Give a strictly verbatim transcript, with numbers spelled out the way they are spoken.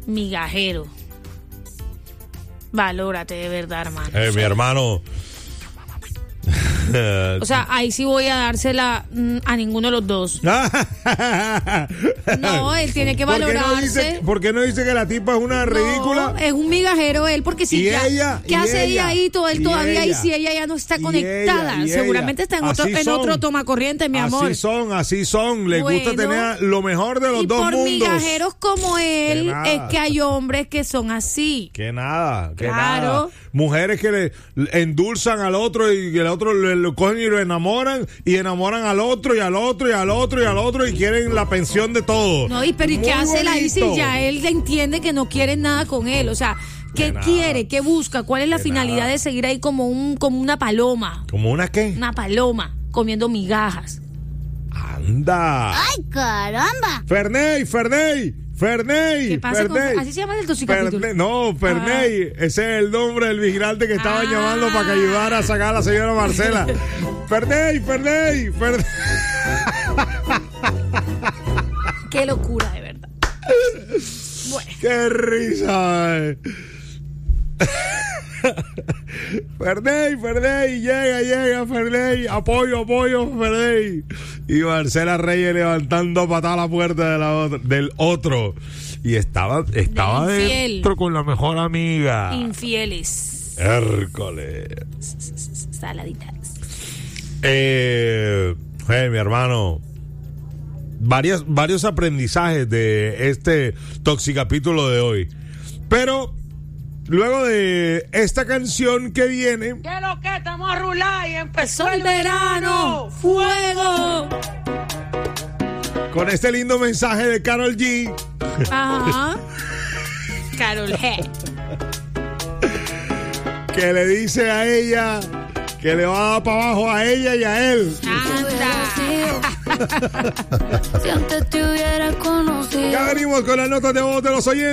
Migajero. Valórate de verdad, hermano. Eh, mi hermano. O sea, ahí sí voy a dársela mm, a ninguno de los dos. No, él tiene que valorarse. ¿Por qué no dice, ¿por qué no dice que la tipa es una ridícula? No, es un migajero él, porque si ¿Y ya, ella? ¿qué ¿Y hace ella? ella ahí? Todo, él ¿Y todavía ella? ahí si ella ya no está ¿Y conectada. ella? ¿Y Seguramente ella? está en otro, Así en son. otro toma corriente, mi amor. Así son, así son. Les Bueno, gusta tener lo mejor de los y dos por mundos. migajeros como él, nada. es que hay hombres que son así. Que nada, que Claro. nada. Mujeres que le endulzan al otro y el otro le, lo cogen y lo enamoran y enamoran al otro y al otro y al otro y al otro y quieren la pensión de todo. No, y pero ¿y Muy qué hace la Isis? bonito. Ya él entiende que no quiere nada con él. O sea, ¿qué nada. quiere? ¿Qué busca? ¿Cuál es la De finalidad nada. de seguir ahí como un como una paloma? ¿Como una qué? Una paloma comiendo migajas. Anda. ¡Ay, caramba! Ferney, Ferney, Ferney. ¿Qué pasa con- Ferney. así se llama el toxicapítulo? Ferney, no, Ferney. Ese es el nombre del vigilante que estaban Ah. llamando para que ayudara a sacar a la señora Marcela. Ferney, Ferney, Ferney. Qué locura, de verdad. Bueno. ¡Qué risa! eh. Ferney, Ferney, llega, llega, Ferney, apoyo, apoyo, Ferney. Y Marcela Reyes levantando patada la puerta de la otra, del otro. Y estaba, estaba Del infiel. dentro con la mejor amiga. Infieles. Hércules. Saladitas. Eh, hey, mi hermano. Varias, varios aprendizajes de este toxicapítulo de hoy. Pero luego de esta canción que viene, ¿Qué es lo que estamos a rular y empezó Empezó el verano. ¡Fuego! con este lindo mensaje de Karol G, Ajá. Karol G. que le dice a ella que le va a dar para abajo a ella y a él. Anda. Si antes te hubiera conocido. Ya venimos con las notas de voz de los oyentes.